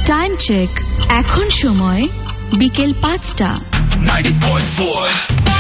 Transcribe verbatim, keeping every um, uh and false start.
Time check, এখন সময় বিকেল পাঁচটা। ninety point four